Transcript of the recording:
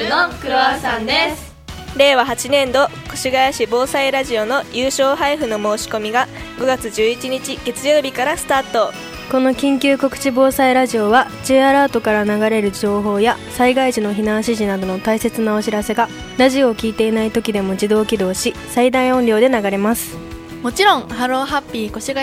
のクロワッサンです。 令和8年度越谷市防災ラジオの優勝配布の申し込みが5月11日月曜日からスタート。 この緊急告知防災ラジオは J アラートから流れる情報や災害時の避難指示などの大切なお知らせがラジオを聞いていない時でも自動起動し最大音量で流れます。 もちろんハローハッピー越谷